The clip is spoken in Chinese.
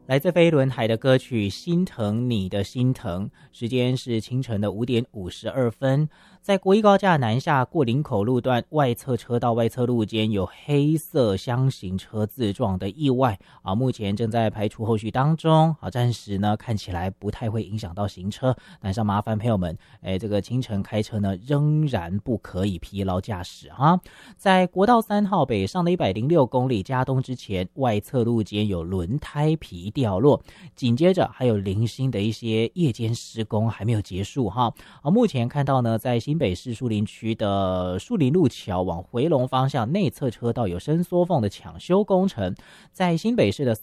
来自飞轮海的歌曲《心疼你的心疼》，时间是清晨的5点52分。在国一高架南下过林口路段外侧车道外侧路间有黑色厢型车自撞的意外目前正在排除后续当中暂时呢看起来不太会影响到行车，但是麻烦朋友们这个清晨开车呢仍然不可以疲劳驾驶在国道3号北上的106公里加东之前，外侧路间有轮胎皮掉落，紧接着还有零星的一些夜间施工还没有结束目前看到呢，在新北市树林区的树林路桥往回龙方向内侧车道有伸缩缝的抢修工程，在新北市的